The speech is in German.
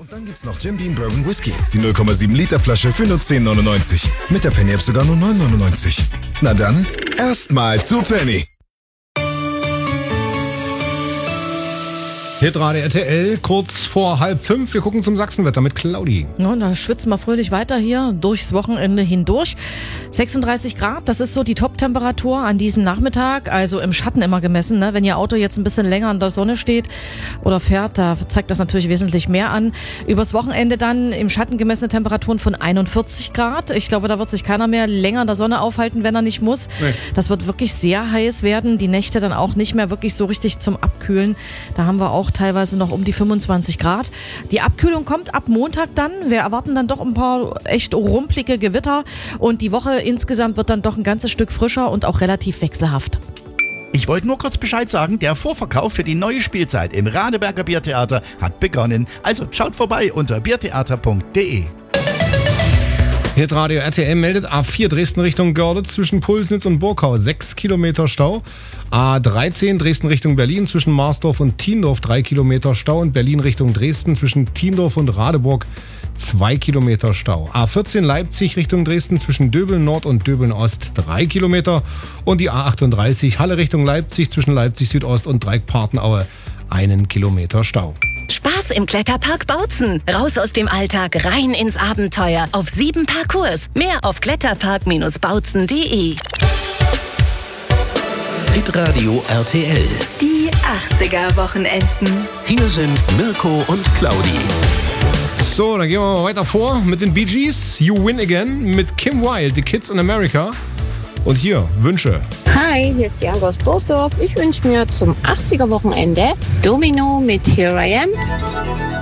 Und dann gibt's noch Jim Beam Bourbon Whisky. Die 0,7 Liter Flasche für nur 10,99. Mit der Penny-App sogar nur 9,99. Na dann, erstmal zu Penny. Hitradio RTL, kurz vor 4:30. Wir gucken zum Sachsenwetter mit Claudi. Ja, da schwitzen wir fröhlich weiter hier durchs Wochenende hindurch. 36 Grad, das ist so die Top-Temperatur an diesem Nachmittag. Also im Schatten immer gemessen. Ne? Wenn Ihr Auto jetzt ein bisschen länger in der Sonne steht oder fährt, da zeigt das natürlich wesentlich mehr an. Übers Wochenende dann im Schatten gemessene Temperaturen von 41 Grad. Ich glaube, da wird sich keiner mehr länger in der Sonne aufhalten, wenn er nicht muss. Nee. Das wird wirklich sehr heiß werden. Die Nächte dann auch nicht mehr wirklich so richtig zum Abkühlen. Da haben wir auch teilweise noch um die 25 Grad. Die Abkühlung kommt ab Montag dann. Wir erwarten dann doch ein paar echt rumpelige Gewitter und die Woche insgesamt wird dann doch ein ganzes Stück frischer und auch relativ wechselhaft. Ich wollte nur kurz Bescheid sagen, der Vorverkauf für die neue Spielzeit im Radeberger Biertheater hat begonnen. Also schaut vorbei unter biertheater.de. Hitradio RTL meldet A4 Dresden Richtung Görlitz zwischen Pulsnitz und Burgau 6 Kilometer Stau. A13 Dresden Richtung Berlin zwischen Marsdorf und Thiendorf 3 Kilometer Stau und Berlin Richtung Dresden zwischen Thiendorf und Radeburg 2 Kilometer Stau. A14 Leipzig Richtung Dresden zwischen Döbeln Nord und Döbeln Ost 3 Kilometer und die A38 Halle Richtung Leipzig zwischen Leipzig Südost und Dreieck-Partenaue 1 Kilometer Stau. Spaß im Kletterpark Bautzen. Raus aus dem Alltag, rein ins Abenteuer. Auf 7 Parcours. Mehr auf kletterpark-bautzen.de. Hitradio RTL. Die 80er-Wochenenden. Hier sind Mirko und Claudi. So, dann gehen wir mal weiter vor mit den Bee Gees. You Win Again mit Kim Wilde, The Kids in America. Und hier, Wünsche. Hi, hier ist Jan aus Borsdorf. Ich wünsche mir zum 80er-Wochenende Domino mit Here I Am.